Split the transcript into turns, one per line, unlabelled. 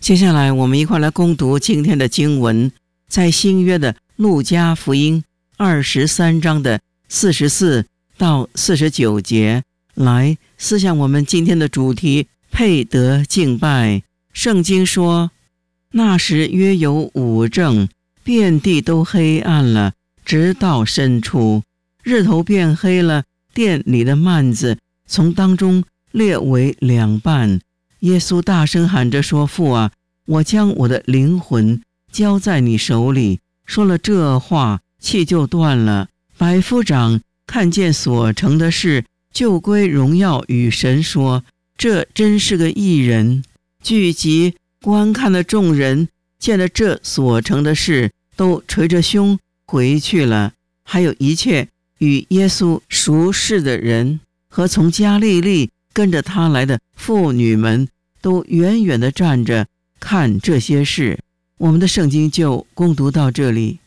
接下来我们一块来攻读今天的经文，在新约的路加福音23章的44到49节，来思想我们今天的主题，配得敬拜。圣经说，那时约有5正，遍地都黑暗了，直到深处，日头变黑了，殿里的幔子从当中裂为2半。耶稣大声喊着说，父啊，我将我的灵魂交在你手里。说了这话，气就断了。百夫长看见所成的事，就归荣耀与神，说，这真是个义人。聚集观看的众人见了这所成的事，都捶着胸回去了。还有一切与耶稣熟识的人和从加利利跟着他来的妇女们，都远远地站着看这些事。我们的圣经就攻读到这里。